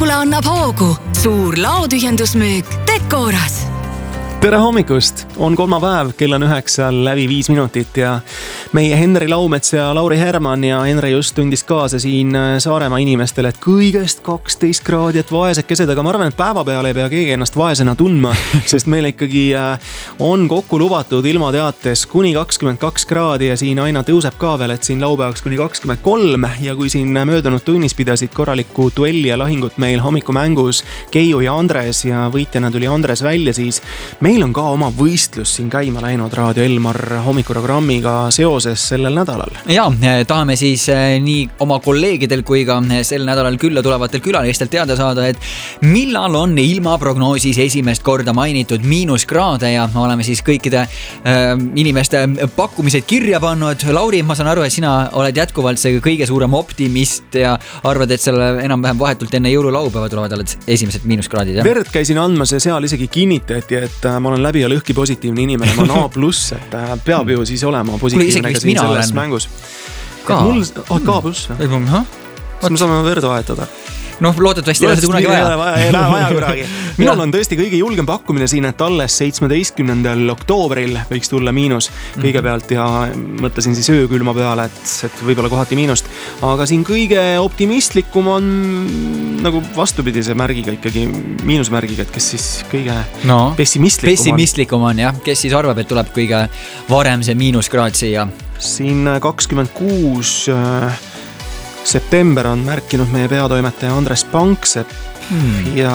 hommikule annab hoogu suur laotühjendusmüük Decoras. Tere hommikust! On kolmapäev, kell on 9 läbi 5 minutit ja meie Henri Laumets ja Lauri Herman ja Henri just tundis kaasa siin Saaremaa inimestele, et kõigest 12 kraadi, et vaesekesed, aga ma arvan, et päeva peale ei pea keegi ennast vaesena tundma, sest meil ikkagi on kokku lubatud ilmateates kuni 22 kraadi ja siin aina tõuseb ka veel, et siin laupäevaks kuni 23 ja kui siin möödunud tunnis pidasid korralikku duelli ja lahingut meil hommikumängus Keiu ja Andres ja võitjana tuli Andres välja, siis meil on ka oma võistlus siin käima läinud Raadio Elmar hommikuprogrammiga seoses sellel nädalal. Ja, tahame siis nii oma kolleegidel kui ka sel nädalal külla tulevatel külalistelt teada saada, et millal on ilmaprognoosis esimest korda mainitud miinuskraade ja oleme siis kõikide inimeste pakkumised kirja pannud. Lauri, ma saan aru, et sina oled jätkuvalt see kõige suurem optimist ja arvad, et selle enam-vähem vahetult enne jõululaupäeva tulevad oled esimesed miinuskraadid. Ja? Verd käisin andmas ja seal isegi kinnitati, et ma olen läbi ja lõhki positiivne inimene, ma olen A+, et peab ju siis olema positiivne ka siin selles mängus. Mul on K+. Siis me saame Verd vahetada. Noh, loodetavasti ei ole seda kunagi vaja. Ei ole vaja kuragi. Minul on tõesti kõige julgem pakkumine siin, et alles 17. oktoobril võiks tulla miinus kõigepealt ja mõtlesin siis öökülma peale, et võib-olla kohati miinust. Aga siin kõige optimistlikum on nagu vastupidise märgiga ikkagi, miinusmärgiga, et kes siis kõige pessimistlikum on. Jah. Kes siis arvab, et tuleb kõige varem see miinuskraad siia? Siin 26... september on märkinud meie peatoimetaja Andres Panksepp ja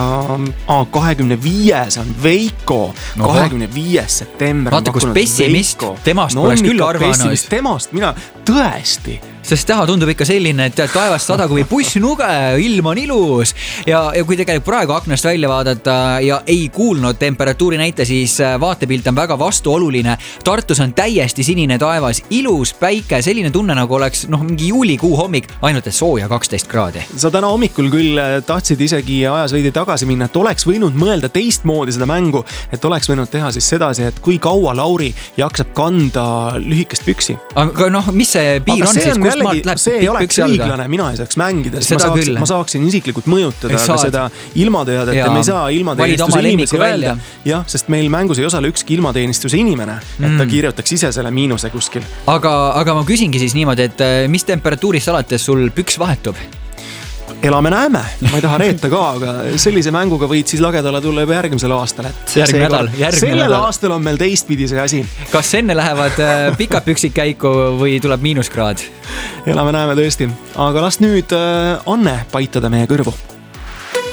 25. on Veiko. 25. september. Vaata, kus pessimist, temast poleks küll arvanud. Temast, mina tõesti. Sest taha tundub ikka selline, et taevast sada kui bussnuge, ilm on ilus ja kui tegelikult praegu aknast välja vaadata ja ei kuulnud temperatuuri näite, siis vaatepilt on väga vastuoluline. Tartus on täiesti sinine taevas, ilus päike, selline tunne nagu oleks mingi juulikuu hommik, ainult et sooja 12 kraadi. Sa täna hommikul küll tahtsid isegi ajas veidi tagasi minna, et oleks võinud mõelda teistmoodi seda mängu, et oleks võinud teha siis sedasi, et kui kaua Lauri jaksab kanda lühikest püksi. Aga mis see piir on siis, kus maalt läheb see ei oleks õiglane, mina ei saaks mängida, ma saaksin isiklikult mõjutada ka seda ilmatööd, et me ei saa ilmateenistuse inimesi välja. Jah, sest meil mängus ei osale ükski ilmateenistuse inimene, et ta kirjutaks ise selle miinuse kuskil. Aga ma küsingi siis niimoodi, et mis temperatuurist alates sul püks vahetub? Elame näeme, ma ei taha reeta ka, aga sellise mänguga võid siis lagedale tulla juba järgmisel aastal. Sellel aastal on meil teistpidi see asi. Kas enne lähevad pikad püksid käiku või tuleb miinuskraad? Elame näeme tõesti, aga las nüüd Anne paitada meie kõrvu.